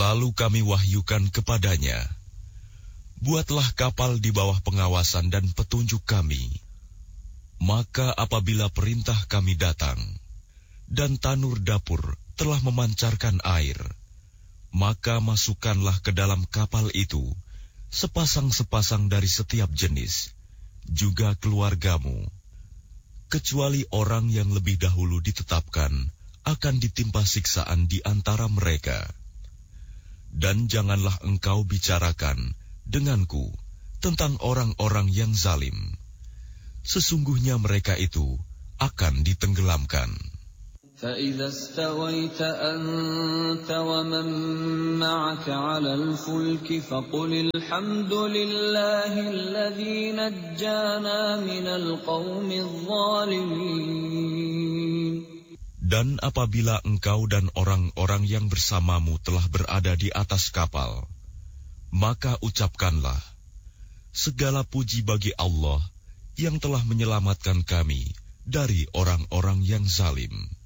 Lalu kami wahyukan kepadanya, buatlah kapal di bawah pengawasan dan petunjuk kami. Maka apabila perintah kami datang, dan tanur dapur telah memancarkan air, maka masukkanlah ke dalam kapal itu sepasang-sepasang dari setiap jenis, juga keluargamu, kecuali orang yang lebih dahulu ditetapkan akan ditimpa siksaan di antara mereka. Dan janganlah engkau bicarakan denganku tentang orang-orang yang zalim. Sesungguhnya mereka itu akan ditenggelamkan. فَإِذَا اسْتَوَيْتَ أَنْتَ وَمَنْ مَعَكَ عَلَى الْفُلْكِ فَقُلِ الْحَمْدُ لِلَّهِ الَّذِي نَجَّانَا مِنَ الْقَوْمِ الظَّالِمِينَ. Dan apabila engkau dan orang-orang yang bersamamu telah berada di atas kapal, maka ucapkanlah, segala puji bagi Allah yang telah menyelamatkan kami dari orang-orang yang zalim.